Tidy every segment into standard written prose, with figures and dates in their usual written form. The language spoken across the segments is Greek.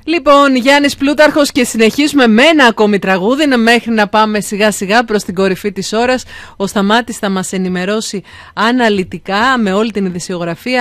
Λοιπόν, Γιάννης Πλούταρχος και συνεχίζουμε με ένα ακόμη τραγούδι μέχρι να πάμε σιγά σιγά προς την κορυφή της ώρας. Ο Σταμάτης θα μας ενημερώσει αναλυτικά με όλη την ειδησιογραφία.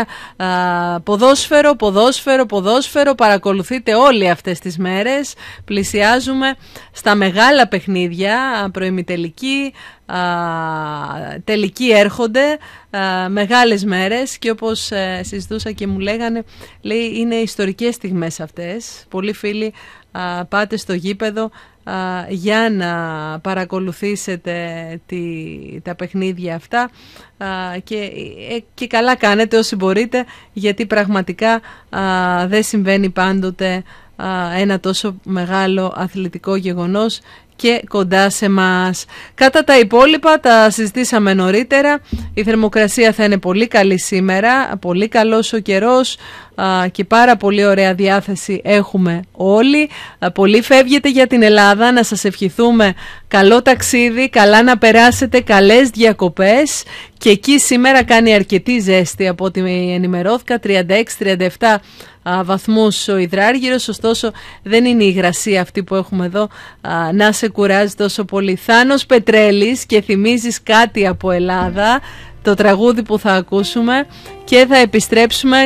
Ποδόσφαιρο, παρακολουθείτε όλοι αυτές τις μέρες. Πλησιάζουμε στα μεγάλα παιχνίδια, προημιτελική, τελικοί έρχονται, μεγάλες μέρες και όπως συζητούσα και μου λέγανε, λέει, είναι ιστορικές στιγμές αυτές. Πολλοί φίλοι πάτε στο γήπεδο για να παρακολουθήσετε τα παιχνίδια αυτά και καλά κάνετε όσοι μπορείτε, γιατί πραγματικά δεν συμβαίνει πάντοτε ένα τόσο μεγάλο αθλητικό γεγονός και κοντά σε μας. Κατά τα υπόλοιπα τα συζητήσαμε νωρίτερα. Η θερμοκρασία θα είναι πολύ καλή σήμερα, πολύ καλός ο καιρός και πάρα πολύ ωραία διάθεση έχουμε όλοι. Πολύ φεύγετε για την Ελλάδα, να σας ευχηθούμε καλό ταξίδι, καλά να περάσετε, καλές διακοπές. Και εκεί σήμερα κάνει αρκετή ζέστη από ό,τι ενημερώθηκα, 36-37 βαθμούς ο υδράργυρος, ωστόσο δεν είναι η υγρασία αυτή που έχουμε εδώ να σε κουράζει τόσο πολύ. Θάνος Πετρέλης, και θυμίζεις κάτι από Ελλάδα, το τραγούδι που θα ακούσουμε, και θα επιστρέψουμε.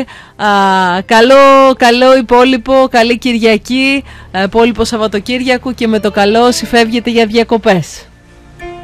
Καλό υπόλοιπο, καλή Κυριακή, υπόλοιπο Σαββατοκύριακο, και με το καλό όσοι φεύγετε για διακοπές.